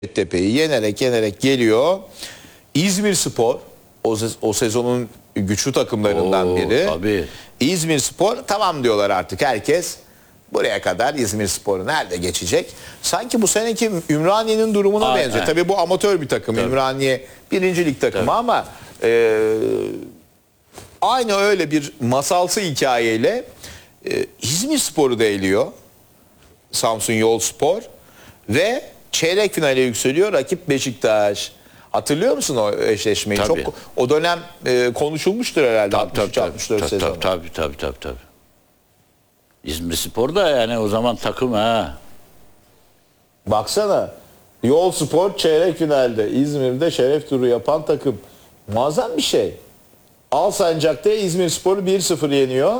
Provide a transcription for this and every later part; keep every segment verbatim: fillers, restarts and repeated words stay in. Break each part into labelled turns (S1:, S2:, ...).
S1: Tepe'yi yenerek yenerek geliyor. İzmirspor o, o sezonun güçlü takımlarından
S2: Oo,
S1: biri.
S2: tabii.
S1: İzmirspor tamam diyorlar artık herkes. Buraya kadar İzmirspor nerede geçecek? Sanki bu seneki Ümraniye'nin durumuna
S2: Ay,
S1: benziyor.
S2: ay.
S1: Tabii bu amatör bir takım.
S2: Tabii.
S1: Ümraniye birinci lig takımı
S2: Tabii.
S1: ama e, aynı öyle bir masalsı hikayeyle e, İzmirspor'u da eliyor. Samsun Yolspor ve çeyrek finale yükseliyor. Rakip Beşiktaş. Hatırlıyor musun o eşleşmeyi?
S2: Tabii.
S1: Çok o dönem e, konuşulmuştur herhalde.
S2: Tabii tabii tabii.
S1: altmış üç altmış dört
S2: Tabii,
S1: sezonu.
S2: tabii tabii tabii tabii. İzmirspor da yani o zaman takım ha.
S1: Baksana. Yolspor çeyrek finalde İzmir'de şeref turu yapan takım. Muazzam bir şey. Alsancak'ta İzmirspor'u bir sıfır yeniyor.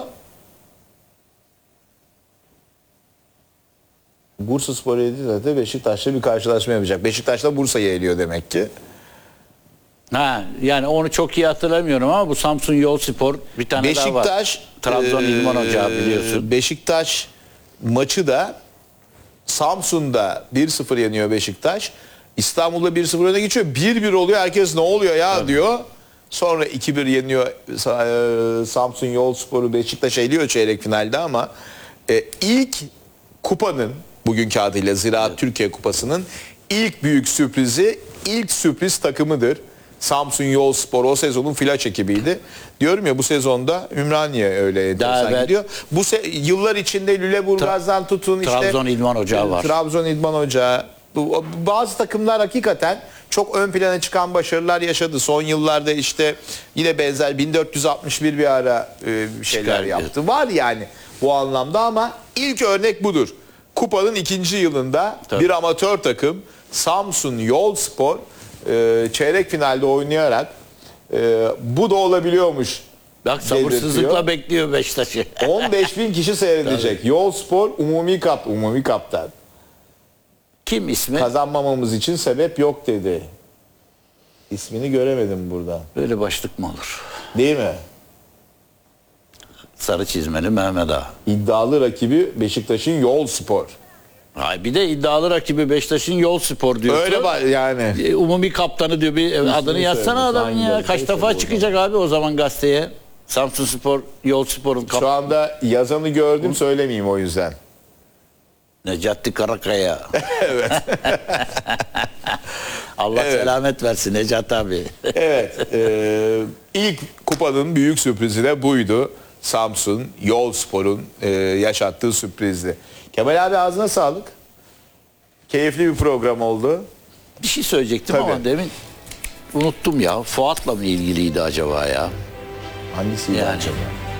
S1: Bursaspor yedi zaten Beşiktaş'la bir karşılaşma yapacak. Beşiktaş'la Bursa'yı eliyor demek ki.
S2: Ha yani onu çok iyi hatırlamıyorum ama bu Samsun Yolspor bir tane daha var.
S1: Beşiktaş
S2: Trabzon
S1: e,
S2: İlman Ocağı biliyorsun.
S1: Beşiktaş maçı da Samsun'da bir sıfır yeniyor Beşiktaş. İstanbul'da bir sıfır öne geçiyor. bir bir oluyor. Herkes ne oluyor ya evet. diyor. Sonra iki bir yeniyor e, Samsun Yolspor'u. Beşiktaş eliyor çeyrek finalde ama e, ilk kupanın bugünkü adıyla Ziraat evet. Türkiye Kupası'nın ilk büyük sürprizi, ilk sürpriz takımıdır. Samsun Yolspor o sezonun flaş ekibiydi. Diyorum ya bu sezonda Ümraniye öyle enteresan
S2: evet.
S1: gidiyor. Bu yıllar içinde Lüleburgaz'dan tutun işte
S2: Trabzon İlman Ocağı var.
S1: Trabzon İlman Ocağı. Bu, bazı takımlar hakikaten çok ön plana çıkan başarılar yaşadı. Son yıllarda işte yine benzer bin dört yüz altmış bir bir ara e, şeyler
S2: Çıkar,
S1: yaptı.
S2: evet.
S1: Var yani bu anlamda ama ilk örnek budur. Kupanın ikinci yılında
S2: Tabii.
S1: bir amatör takım Samsun Yolspor e, çeyrek finalde oynayarak e, bu da olabiliyormuş.
S2: Bak sabırsızlıkla bekliyor Beşiktaş'ı.
S1: on beş bin kişi seyredecek.
S2: Tabii.
S1: Yolspor Umumi Kap, Umumi Kap'tan.
S2: Kim ismi?
S1: Kazanmamamız için sebep yok dedi. İsmini göremedim burada.
S2: Böyle başlık mı olur?
S1: Değil mi?
S2: Sarı çizmeli Mehmet Ağa.
S1: İddialı rakibi Beşiktaş'ın Yolspor.
S2: Ay bir de iddialı rakibi Beşiktaş'ın Yolspor diyorsun.
S1: Öyle bak yani.
S2: E, Umumi kaptanı diyor bir e, adını yazsana adamın ya.
S1: Hangi
S2: Kaç defa çıkacak abi o zaman gazeteye? Samsunspor, Yolspor'un kaptanı.
S1: Şu anda yazanı gördüm söylemeyeyim o yüzden.
S2: Necati Karakaya.
S1: Evet.
S2: Allah
S1: Evet.
S2: selamet versin Necati abi.
S1: Evet. E, ilk kupanın büyük sürprizi de buydu. Samsun Yolspor'un e, yaşattığı sürprizdi. Kemal abi ağzına sağlık. Keyifli bir program oldu.
S2: Bir şey söyleyecektim
S1: Tabii.
S2: ama demin unuttum ya. Fuat'la mı ilgiliydi acaba ya?
S1: Hangisiydi
S2: Yani.
S1: acaba?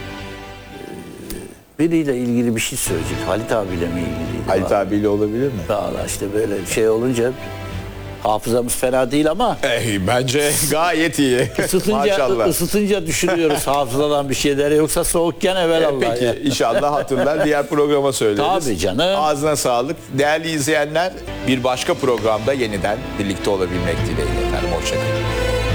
S2: Biriyle ilgili bir şey söyleyecek. Halit abiyle mi ilgiliydi?
S1: Halit abiyle olabilir mi?
S2: Valla işte böyle şey olunca hafızamız fena değil ama
S1: Ey, bence gayet iyi.
S2: ısıtınca,
S1: Maşallah.
S2: ısıtınca düşünüyoruz hafızadan bir şeyleri. Yoksa soğukken evvelallah.
S1: E, peki
S2: ya.
S1: inşallah hatırlar diğer programa söyleriz.
S2: Tabii canım.
S1: Ağzına sağlık. Değerli izleyenler bir başka programda yeniden birlikte olabilmek dileğiyle efendim. Hoşçakalın.